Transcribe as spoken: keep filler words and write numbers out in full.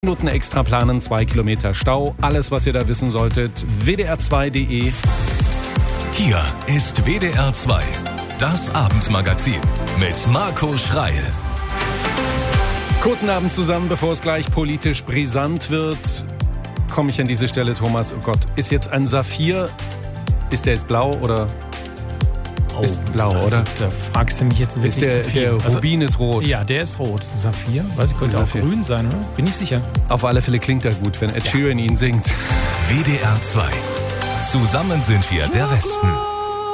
Minuten extra planen, zwei Kilometer Stau. Alles, was ihr da wissen solltet, w d r zwei punkt d e. Hier ist W D R zwei, das Abendmagazin mit Marco Schreil. Guten Abend zusammen, bevor es gleich politisch brisant wird, komme ich an diese Stelle, Thomas. Oh Gott, ist jetzt ein Saphir, ist der jetzt blau oder... Oh, ist blau, also, oder? Da fragst du mich jetzt wirklich ist der, zu viel. der Rubin also, ist rot. Ja, der ist rot. Saphir? Weiß ich, könnte auch Saphir. grün sein, oder? Bin ich sicher. Auf alle Fälle klingt er gut, wenn Ed Sheeran ihn singt. W D R zwei. Zusammen sind wir der Westen.